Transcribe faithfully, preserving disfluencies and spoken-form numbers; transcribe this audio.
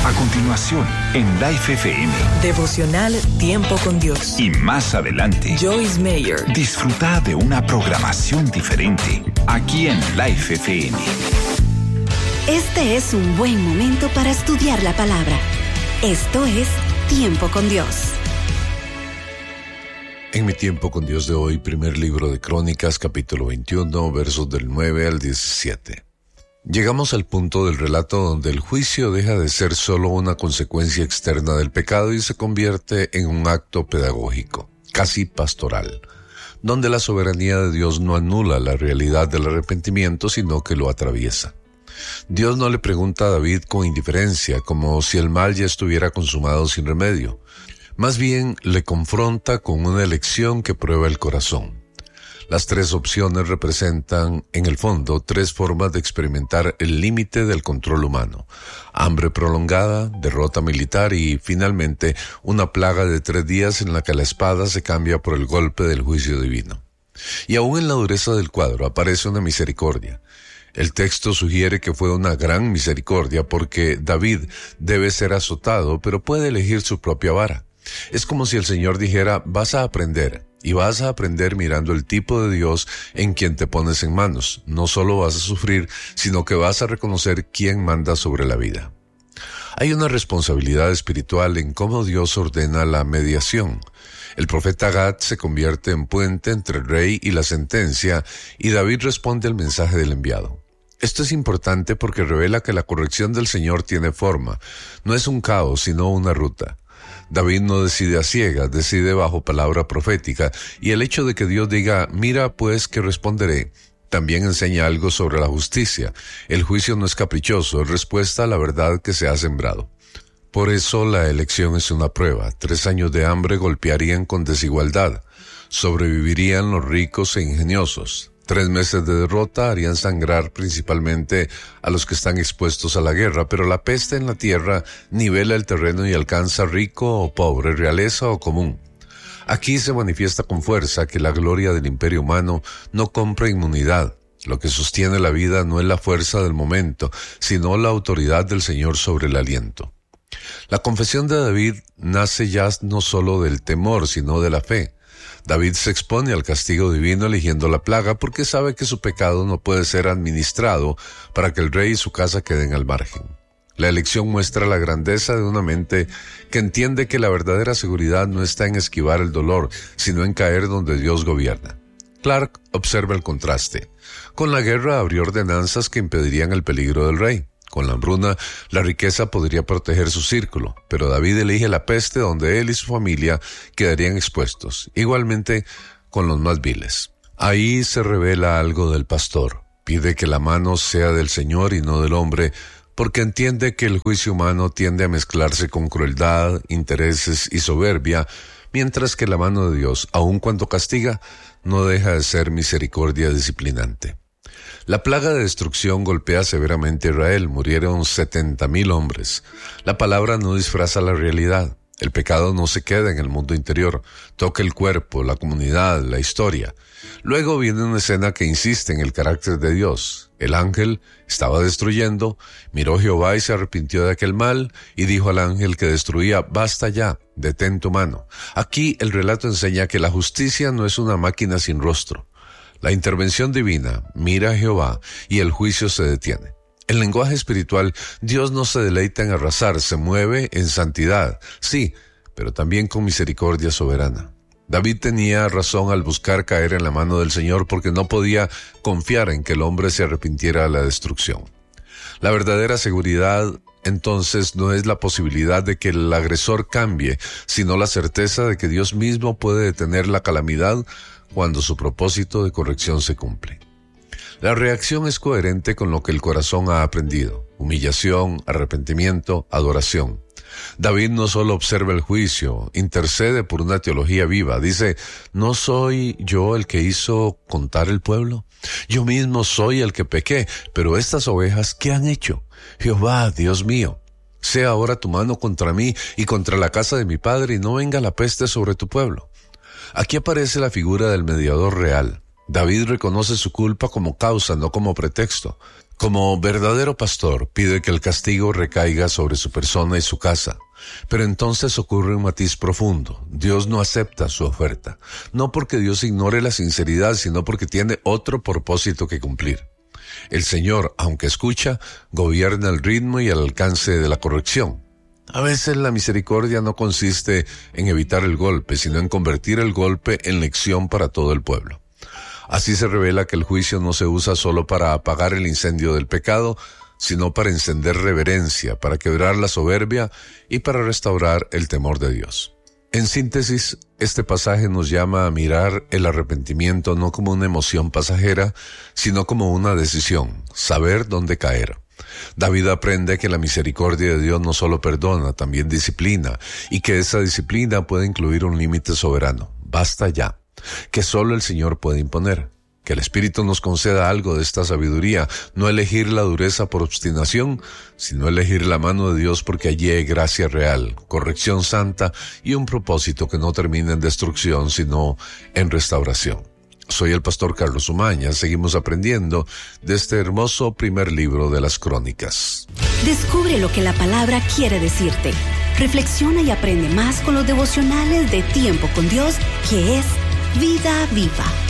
A continuación, en Life F M. Devocional Tiempo con Dios. Y más adelante, Joyce Meyer. Disfruta de una programación diferente aquí en Life F M. Este es un buen momento para estudiar la palabra. Esto es Tiempo con Dios. En mi Tiempo con Dios de hoy, primer libro de Crónicas, capítulo veintiuno, versos del nueve al diecisiete. Llegamos al punto del relato donde el juicio deja de ser solo una consecuencia externa del pecado y se convierte en un acto pedagógico, casi pastoral, donde la soberanía de Dios no anula la realidad del arrepentimiento, sino que lo atraviesa. Dios no le pregunta a David con indiferencia, como si el mal ya estuviera consumado sin remedio. Más bien, le confronta con una elección que prueba el corazón. Las tres opciones representan, en el fondo, tres formas de experimentar el límite del control humano: hambre prolongada, derrota militar y, finalmente, una plaga de tres días en la que la espada se cambia por el golpe del juicio divino. Y aún en la dureza del cuadro aparece una misericordia. El texto sugiere que fue una gran misericordia porque David debe ser azotado, pero puede elegir su propia vara. Es como si el Señor dijera: vas a aprender. Y vas a aprender mirando el tipo de Dios en quien te pones en manos. No solo vas a sufrir, sino que vas a reconocer quién manda sobre la vida. Hay una responsabilidad espiritual en cómo Dios ordena la mediación. El profeta Gad se convierte en puente entre el rey y la sentencia, y David responde al mensaje del enviado. Esto es importante porque revela que la corrección del Señor tiene forma. No es un caos, sino una ruta. David no decide a ciegas, decide bajo palabra profética, y el hecho de que Dios diga: mira pues que responderé, también enseña algo sobre la justicia. El juicio no es caprichoso, es respuesta a la verdad que se ha sembrado. Por eso la elección es una prueba. Tres años de hambre golpearían con desigualdad. Sobrevivirían los ricos e ingeniosos. Tres meses de derrota harían sangrar principalmente a los que están expuestos a la guerra, pero la peste en la tierra nivela el terreno y alcanza rico o pobre, realeza o común. Aquí se manifiesta con fuerza que la gloria del imperio humano no compra inmunidad. Lo que sostiene la vida no es la fuerza del momento, sino la autoridad del Señor sobre el aliento. La confesión de David nace ya no solo del temor, sino de la fe. David se expone al castigo divino eligiendo la plaga porque sabe que su pecado no puede ser administrado para que el rey y su casa queden al margen. La elección muestra la grandeza de una mente que entiende que la verdadera seguridad no está en esquivar el dolor, sino en caer donde Dios gobierna. Clark observa el contraste. Con la guerra abrió ordenanzas que impedirían el peligro del rey. Con la hambruna, la riqueza podría proteger su círculo, pero David elige la peste donde él y su familia quedarían expuestos, igualmente con los más viles. Ahí se revela algo del pastor. Pide que la mano sea del Señor y no del hombre, porque entiende que el juicio humano tiende a mezclarse con crueldad, intereses y soberbia, mientras que la mano de Dios, aun cuando castiga, no deja de ser misericordia disciplinante. La plaga de destrucción golpea severamente a Israel, murieron setenta mil hombres. La palabra no disfraza la realidad. El pecado no se queda en el mundo interior, toca el cuerpo, la comunidad, la historia. Luego viene una escena que insiste en el carácter de Dios. El ángel estaba destruyendo, miró Jehová y se arrepintió de aquel mal, y dijo al ángel que destruía: basta ya, detén tu mano. Aquí el relato enseña que la justicia no es una máquina sin rostro. La intervención divina mira a Jehová y el juicio se detiene. En lenguaje espiritual, Dios no se deleita en arrasar, se mueve en santidad, sí, pero también con misericordia soberana. David tenía razón al buscar caer en la mano del Señor porque no podía confiar en que el hombre se arrepintiera de la destrucción. La verdadera seguridad, entonces, no es la posibilidad de que el agresor cambie, sino la certeza de que Dios mismo puede detener la calamidad cuando su propósito de corrección se cumple. La reacción es coherente con lo que el corazón ha aprendido: humillación, arrepentimiento, adoración. David no solo observa el juicio, intercede por una teología viva. Dice: ¿no soy yo el que hizo contar el pueblo? Yo mismo soy el que pequé, pero estas ovejas, ¿qué han hecho? Jehová, Dios mío, sea ahora tu mano contra mí y contra la casa de mi padre, y no venga la peste sobre tu pueblo. Aquí aparece la figura del mediador real. David reconoce su culpa como causa, no como pretexto. Como verdadero pastor, pide que el castigo recaiga sobre su persona y su casa. Pero entonces ocurre un matiz profundo. Dios no acepta su oferta. No porque Dios ignore la sinceridad, sino porque tiene otro propósito que cumplir. El Señor, aunque escucha, gobierna el ritmo y el alcance de la corrección. A veces la misericordia no consiste en evitar el golpe, sino en convertir el golpe en lección para todo el pueblo. Así se revela que el juicio no se usa solo para apagar el incendio del pecado, sino para encender reverencia, para quebrar la soberbia y para restaurar el temor de Dios. En síntesis, este pasaje nos llama a mirar el arrepentimiento no como una emoción pasajera, sino como una decisión, saber dónde caer. David aprende que la misericordia de Dios no solo perdona, también disciplina, y que esa disciplina puede incluir un límite soberano. Basta ya, que solo el Señor puede imponer. Que el Espíritu nos conceda algo de esta sabiduría, no elegir la dureza por obstinación, sino elegir la mano de Dios porque allí hay gracia real, corrección santa y un propósito que no termina en destrucción, sino en restauración. Soy el pastor Carlos Umaña, seguimos aprendiendo de este hermoso primer libro de las Crónicas. Descubre lo que la palabra quiere decirte. Reflexiona y aprende más con los devocionales de Tiempo con Dios, que es Vida Viva.